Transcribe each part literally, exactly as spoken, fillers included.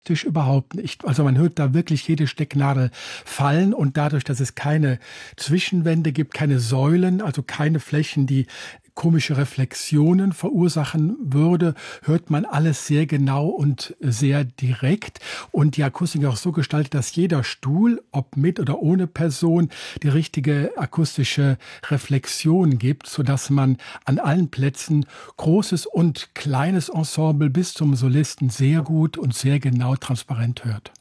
Tisch überhaupt nicht. Also man hört da wirklich jede Stecknadel fallen und dadurch, dass es keine Zwischenwände gibt, keine Säulen, also keine Flächen, die komische Reflexionen verursachen würde, hört man alles sehr genau und sehr direkt. Und die Akustik ist auch so gestaltet, dass jeder Stuhl, ob mit oder ohne Person, die richtige akustische Reflexion gibt, sodass man an allen Plätzen großes und kleines Ensemble bis zum Solisten sehr gut und sehr genau transparent hört.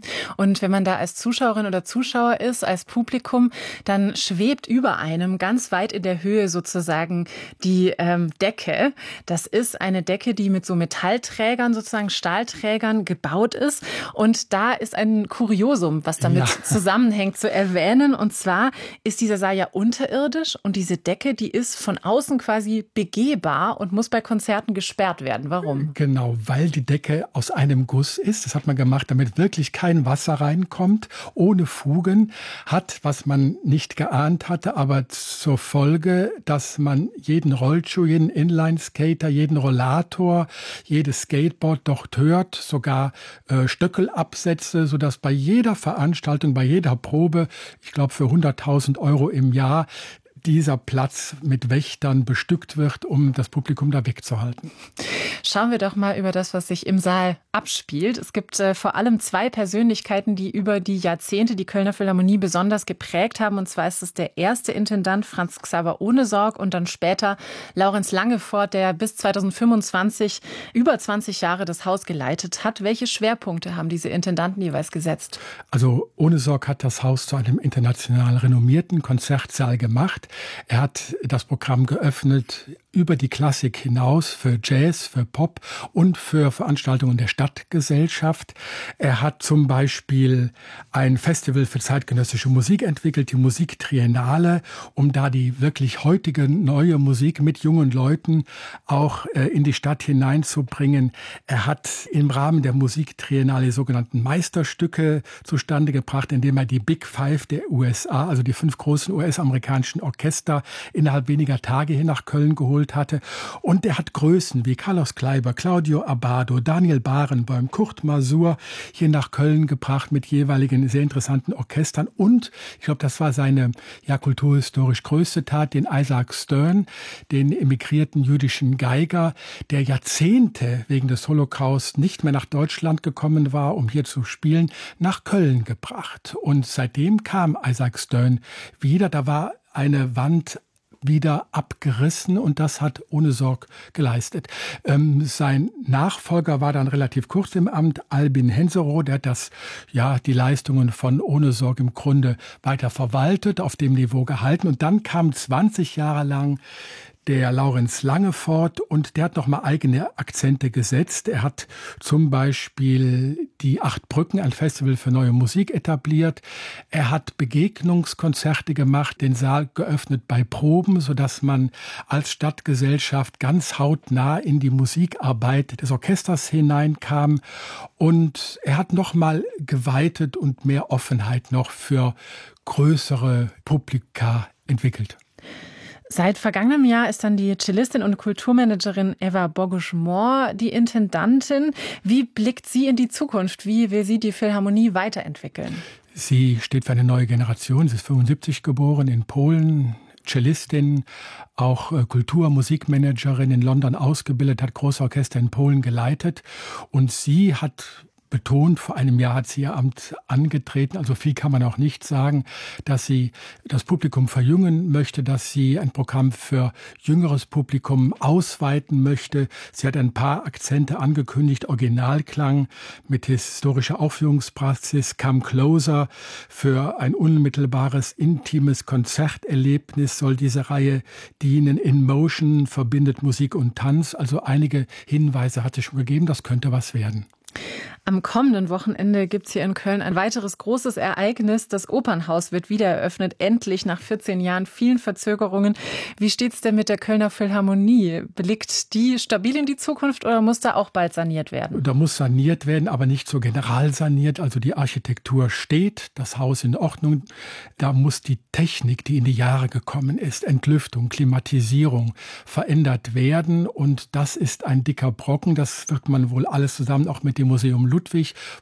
Und wenn man da als Zuschauerin oder Zuschauer ist, als Publikum, dann schwebt über einem ganz weit in der Höhe sozusagen die ähm, Decke. Das ist eine Decke, die mit so Metallträgern, sozusagen Stahlträgern gebaut ist. Und da ist ein Kuriosum, was damit ja. zusammenhängt, zu erwähnen. Und zwar ist dieser Saal ja unterirdisch und diese Decke, die ist von außen quasi begehbar und muss bei Konzerten gesperrt werden. Warum? Genau, weil die Decke aus einem Guss ist. Das hat man gemacht, damit wirklich kein Wasser reinkommt, ohne Fugen, hat, was man nicht geahnt hatte, aber zur Folge, dass man jeden Rollschuh, jeden Inline-Skater, jeden Rollator, jedes Skateboard dort hört, sogar äh, Stöckelabsätze, sodass bei jeder Veranstaltung, bei jeder Probe, ich glaube für hunderttausend Euro im Jahr, dieser Platz mit Wächtern bestückt wird, um das Publikum da wegzuhalten. Schauen wir doch mal über das, was sich im Saal abspielt. Es gibt äh, vor allem zwei Persönlichkeiten, die über die Jahrzehnte die Kölner Philharmonie besonders geprägt haben. Und zwar ist es der erste Intendant Franz Xaver Ohnesorg und dann später Laurenz Langefort, der bis zweitausendfünfundzwanzig über zwanzig Jahre das Haus geleitet hat. Welche Schwerpunkte haben diese Intendanten jeweils gesetzt? Also Ohnesorg hat das Haus zu einem international renommierten Konzertsaal gemacht. Er hat das Programm geöffnet über die Klassik hinaus für Jazz, für Pop und für Veranstaltungen der Stadtgesellschaft. Er hat zum Beispiel ein Festival für zeitgenössische Musik entwickelt, die Musiktriennale, um da die wirklich heutige neue Musik mit jungen Leuten auch äh, in die Stadt hineinzubringen. Er hat im Rahmen der Musiktriennale die sogenannten Meisterstücke zustande gebracht, indem er die Big Five der U S A, also die fünf großen U S-amerikanischen Orchester, innerhalb weniger Tage hier nach Köln geholt hatte. Und er hat Größen wie Carlos Kleiber, Claudio Abbado, Daniel Barenboim, Kurt Masur hier nach Köln gebracht mit jeweiligen sehr interessanten Orchestern. Und ich glaube, das war seine ja kulturhistorisch größte Tat, den Isaac Stern, den emigrierten jüdischen Geiger, der Jahrzehnte wegen des Holocaust nicht mehr nach Deutschland gekommen war, um hier zu spielen, nach Köln gebracht. Und seitdem kam Isaac Stern wieder. Da war eine Wand wieder abgerissen und das hat Ohnesorg geleistet. Ähm, sein Nachfolger war dann relativ kurz im Amt, Albin Henserow, der hat das, ja, die Leistungen von Ohnesorg im Grunde weiter verwaltet, auf dem Niveau gehalten und dann kam zwanzig Jahre lang der Laurenz Langefort und der hat nochmal eigene Akzente gesetzt. Er hat zum Beispiel die Acht Brücken, ein Festival für neue Musik, etabliert. Er hat Begegnungskonzerte gemacht, den Saal geöffnet bei Proben, sodass man als Stadtgesellschaft ganz hautnah in die Musikarbeit des Orchesters hineinkam. Und er hat nochmal geweitet und mehr Offenheit noch für größere Publika entwickelt. Seit vergangenem Jahr ist dann die Cellistin und Kulturmanagerin Eva Bogusch-Mohr die Intendantin. Wie blickt sie in die Zukunft? Wie will sie die Philharmonie weiterentwickeln? Sie steht für eine neue Generation. Sie ist fünfundsiebzig geboren in Polen, Cellistin, auch Kultur-, Musikmanagerin in London ausgebildet, hat große Orchester in Polen geleitet. Und sie hat betont, vor einem Jahr hat sie ihr Amt angetreten, also viel kann man auch nicht sagen, dass sie das Publikum verjüngen möchte, dass sie ein Programm für jüngeres Publikum ausweiten möchte. Sie hat ein paar Akzente angekündigt, Originalklang mit historischer Aufführungspraxis, Come Closer, für ein unmittelbares, intimes Konzerterlebnis soll diese Reihe dienen. In Motion verbindet Musik und Tanz, also einige Hinweise hat sie schon gegeben, das könnte was werden. Am kommenden Wochenende gibt es hier in Köln ein weiteres großes Ereignis. Das Opernhaus wird wieder eröffnet, endlich nach vierzehn Jahren, vielen Verzögerungen. Wie steht es denn mit der Kölner Philharmonie? Blickt die stabil in die Zukunft oder muss da auch bald saniert werden? Da muss saniert werden, aber nicht so general saniert. Also die Architektur steht, das Haus in Ordnung. Da muss die Technik, die in die Jahre gekommen ist, Entlüftung, Klimatisierung, verändert werden. Und das ist ein dicker Brocken. Das wird man wohl alles zusammen auch mit dem Museum Ludwig